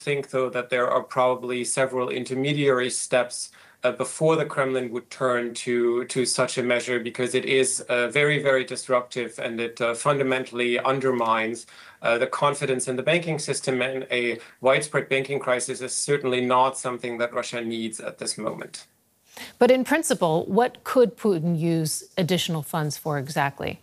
think, though, that there are probably several intermediary steps before the Kremlin would turn to such a measure, because it is very, very disruptive, and it fundamentally undermines the confidence in the banking system. And a widespread banking crisis is certainly not something that Russia needs at this moment. But in principle, what could Putin use additional funds for exactly?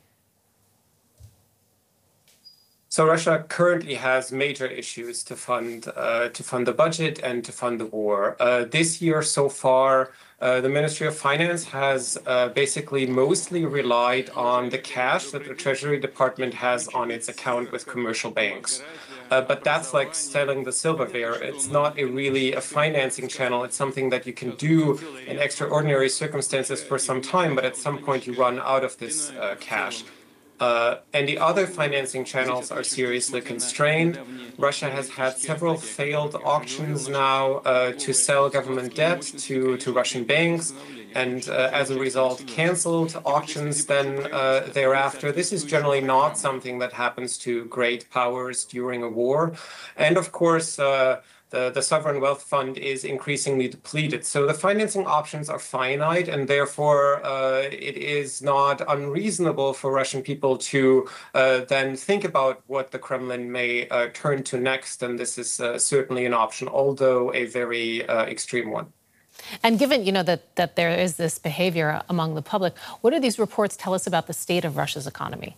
So Russia currently has major issues to fund the budget and to fund the war. This year so far, the Ministry of Finance has basically mostly relied on the cash that the Treasury Department has on its account with commercial banks. But that's like selling the silverware. It's not really a financing channel. It's something that you can do in extraordinary circumstances for some time, but at some point you run out of this cash. And the other financing channels are seriously constrained. Russia has had several failed auctions now to sell government debt to Russian banks, and as a result, canceled auctions then thereafter. This is generally not something that happens to great powers during a war. And of course, the sovereign wealth fund is increasingly depleted. So the financing options are finite, and therefore it is not unreasonable for Russian people to then think about what the Kremlin may turn to next. And this is certainly an option, although a very extreme one. And given, that there is this behavior among the public, what do these reports tell us about the state of Russia's economy?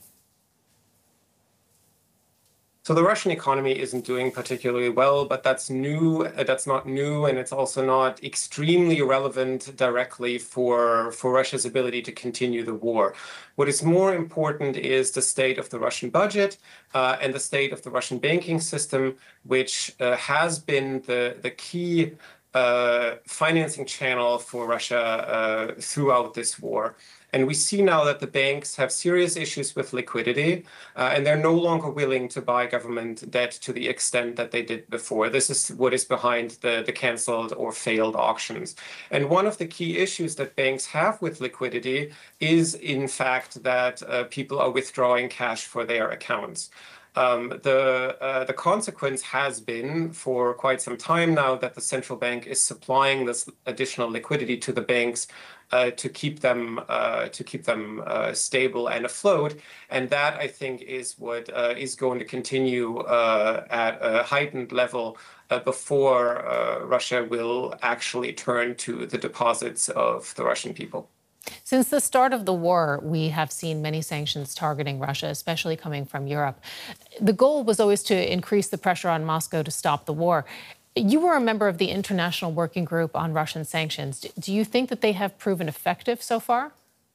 So the Russian economy isn't doing particularly well, but that's new. That's not new, and it's also not extremely relevant directly for Russia's ability to continue the war. What is more important is the state of the Russian budget and the state of the Russian banking system, which has been the key financing channel for Russia throughout this war. And we see now that the banks have serious issues with liquidity, and they're no longer willing to buy government debt to the extent that they did before. This is what is behind the canceled or failed auctions. And one of the key issues that banks have with liquidity is, in fact, that people are withdrawing cash for their accounts. The consequence has been for quite some time now that the central bank is supplying this additional liquidity to the banks to keep them stable and afloat, and that, I think, is what is going to continue at a heightened level before Russia will actually turn to the deposits of the Russian people. Since the start of the war, we have seen many sanctions targeting Russia, especially coming from Europe. The goal was always to increase the pressure on Moscow to stop the war. You were a member of the International Working Group on Russian sanctions. Do you think that they have proven effective so far?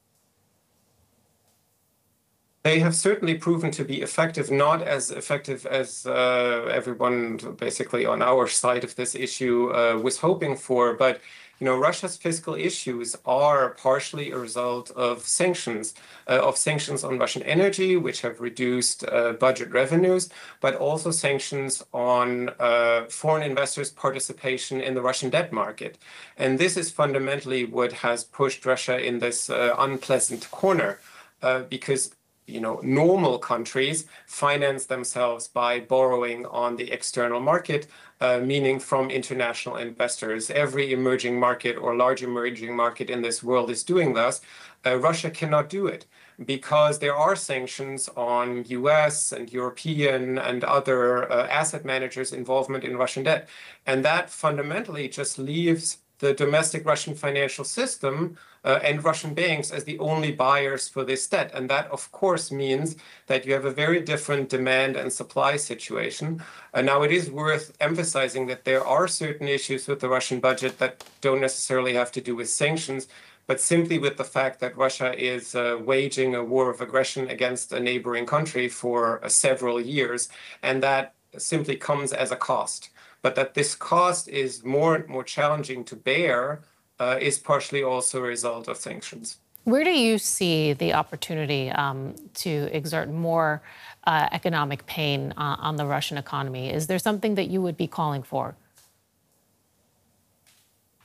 They have certainly proven to be effective, not as effective as everyone basically on our side of this issue was hoping for. But Russia's fiscal issues are partially a result of sanctions on Russian energy, which have reduced budget revenues, but also sanctions on foreign investors' participation in the Russian debt market. And this is fundamentally what has pushed Russia in this unpleasant corner, because normal countries finance themselves by borrowing on the external market, meaning from international investors. Every emerging market or large emerging market in this world is doing thus. Russia cannot do it because there are sanctions on US and European and other asset managers' involvement in Russian debt. And that fundamentally just leaves the domestic Russian financial system and Russian banks as the only buyers for this debt. And that, of course, means that you have a very different demand and supply situation. Now, it is worth emphasizing that there are certain issues with the Russian budget that don't necessarily have to do with sanctions, but simply with the fact that Russia is waging a war of aggression against a neighboring country for several years, and that simply comes as a cost. But that this cost is more and more challenging to bear is partially also a result of sanctions. Where do you see the opportunity to exert more economic pain on the Russian economy? Is there something that you would be calling for?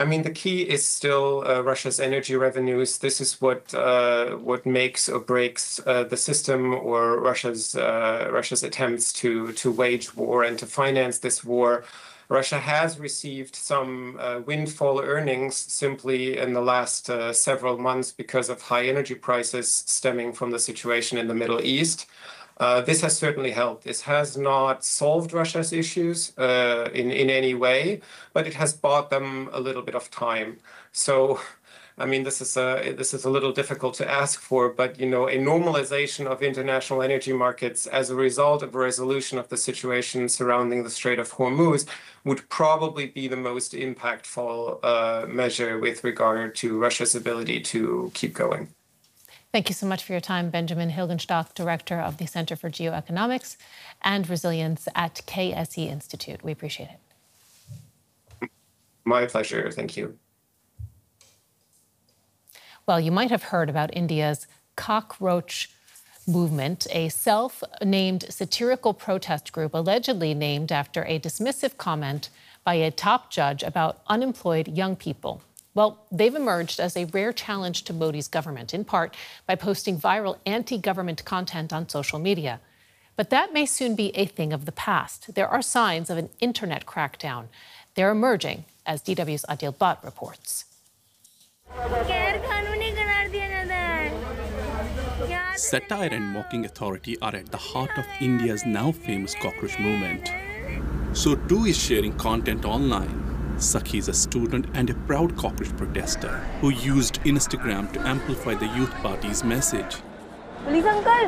I mean, the key is still Russia's energy revenues. This is what makes or breaks the system, or Russia's attempts to wage war and to finance this war. Russia has received some windfall earnings simply in the last several months because of high energy prices stemming from the situation in the Middle East. This has certainly helped. This has not solved Russia's issues in any way, but it has bought them a little bit of time. So, I mean, this is a little difficult to ask for, but a normalization of international energy markets as a result of a resolution of the situation surrounding the Strait of Hormuz would probably be the most impactful measure with regard to Russia's ability to keep going. Thank you so much for your time, Benjamin Hilgenstock, Director of the Center for Geoeconomics and Resilience at KSE Institute. We appreciate it. My pleasure. Thank you. Well, you might have heard about India's cockroach movement, a self-named satirical protest group allegedly named after a dismissive comment by a top judge about unemployed young people. Well, they've emerged as a rare challenge to Modi's government, in part by posting viral anti-government content on social media. But that may soon be a thing of the past. There are signs of an internet crackdown. They're emerging, as DW's Adil Bhatt reports. Satire and mocking authority are at the heart of India's now famous cockroach movement. So too is sharing content online. Sakhi is a student and a proud cockroach protester who used Instagram to amplify the youth party's message. Police uncle,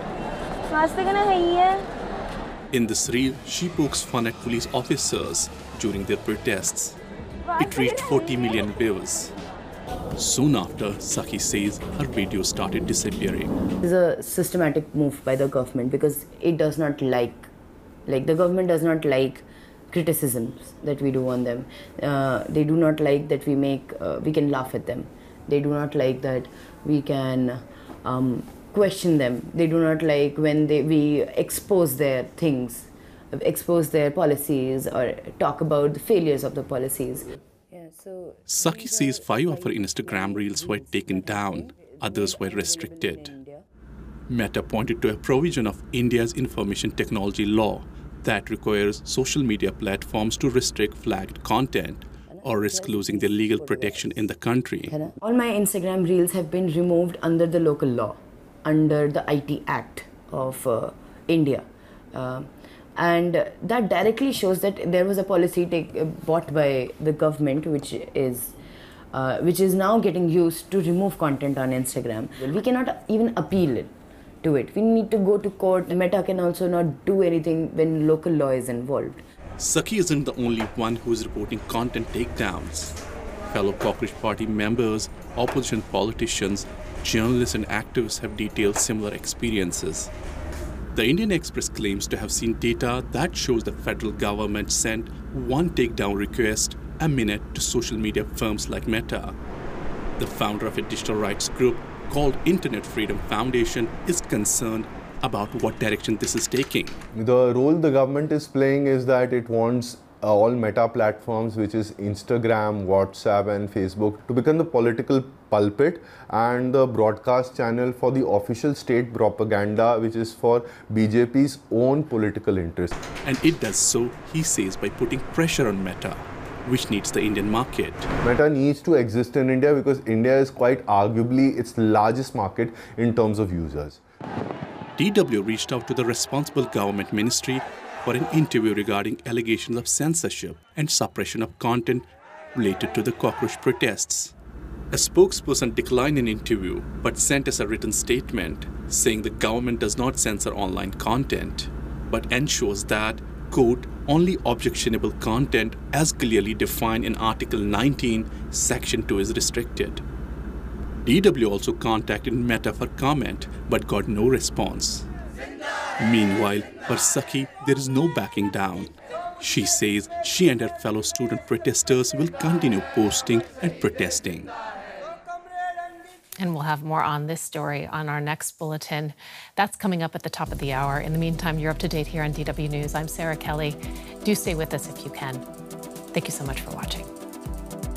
in this reel, she pokes fun at police officers during their protests. It reached 40 million views. Soon after, Sakhi says her video started disappearing. It's a systematic move by the government because it does not like the government does not like criticisms that we do on them. They do not like that we can laugh at them. They do not like that we can question them. They do not like when we expose their things, expose their policies, or talk about the failures of the policies. Sakhi says 5 of her Instagram reels were taken down, others were restricted. Meta pointed to a provision of India's information technology law that requires social media platforms to restrict flagged content or risk losing their legal protection in the country. All my Instagram reels have been removed under the local law, under the IT Act of India. And that directly shows that there was a policy bought by the government, which is now getting used to remove content on Instagram. We cannot even appeal it. To it. We need to go to court. Meta can also not do anything when local law is involved. Sakhi isn't the only one who is reporting content takedowns. Fellow Cockroach Party members, opposition politicians, journalists and activists have detailed similar experiences. The Indian Express claims to have seen data that shows the federal government sent one takedown request a minute to social media firms like Meta. The founder of a digital rights group called Internet Freedom Foundation is concerned about what direction this is taking. The role the government is playing is that it wants all Meta platforms, which is Instagram, WhatsApp and Facebook, to become the political pulpit and the broadcast channel for the official state propaganda, which is for BJP's own political interests. And it does so, he says, by putting pressure on Meta, which needs the Indian market. Meta needs to exist in India because India is quite arguably its largest market in terms of users. DW reached out to the responsible government ministry for an interview regarding allegations of censorship and suppression of content related to the cockroach protests. A spokesperson declined an interview but sent us a written statement saying the government does not censor online content but ensures that, quote, only objectionable content as clearly defined in Article 19, Section 2 is restricted. DW also contacted Meta for comment but got no response. Meanwhile, for Sakhi, there is no backing down. She says she and her fellow student protesters will continue posting and protesting. And we'll have more on this story on our next bulletin. That's coming up at the top of the hour. In the meantime, you're up to date here on DW News. I'm Sarah Kelly. Do stay with us if you can. Thank you so much for watching.